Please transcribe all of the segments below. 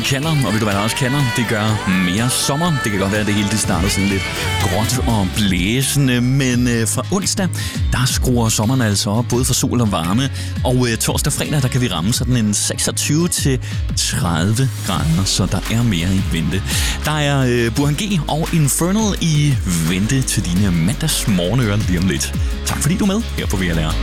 solen kalder, og ved du hvad der også kalder? Det gør mere sommer. Det kan godt være, at det hele det starter sådan lidt gråt og blæsende, men fra onsdag, der skruer sommeren altså op, både for sol og varme. Og torsdag og fredag, der kan vi ramme sådan en 26 til 30 grader, så der er mere i vente. Der er Burhan G og Infernal i vente til dine mandagsmorgenører lige om lidt. Tak fordi du er med her på VLR.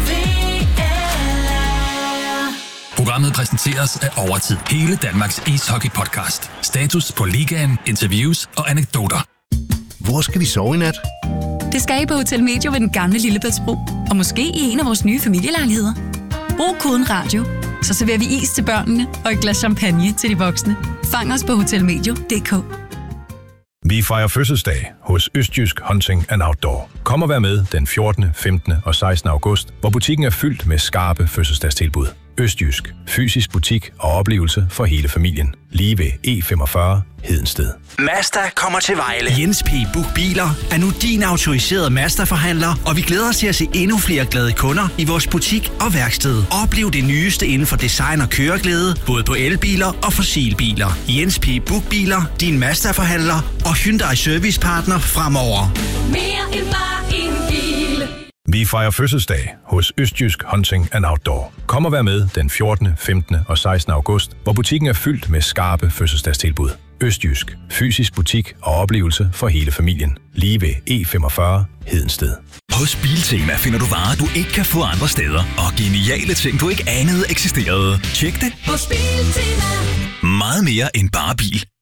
Programmet præsenteres af Overtid. Hele Danmarks ishockey-podcast. Status på ligaen, interviews og anekdoter. Hvor skal vi sove i nat? Det skal I på Hotel Medio ved den gamle Lillebæltsbro. Og måske i en af vores nye familielejligheder. Brug koden RADIO, så serverer vi is til børnene og et glas champagne til de voksne. Fang os på hotelmedio.dk. Vi fejrer fødselsdag hos Østjysk Hunting and Outdoor. Kom og vær med den 14., 15. og 16. august, hvor butikken er fyldt med skarpe fødselsdagstilbud. Østjysk. Fysisk butik og oplevelse for hele familien. Lige ved E45 Hedensted. Mazda kommer til Vejle. Jens P. Book Biler er nu din autoriserede Mazda-forhandler, og vi glæder os til at se endnu flere glade kunder i vores butik og værksted. Oplev det nyeste inden for design og køreglæde, både på elbiler og fossilbiler. Jens P. Book Biler, din Mazda-forhandler og Hyundai Servicepartner fremover. Mere end bare en bil. Vi fejrer fødselsdag hos Østjysk Hunting and Outdoor. Kom og vær med den 14., 15. og 16. august, hvor butikken er fyldt med skarpe fødselsdagstilbud. Østjysk. Fysisk butik og oplevelse for hele familien. Lige ved E45 Hedensted. Hos Biltema finder du varer, du ikke kan få andre steder. Og geniale ting, du ikke anede eksisterede. Tjek det. Hos Biltema. Meget mere end bare bil.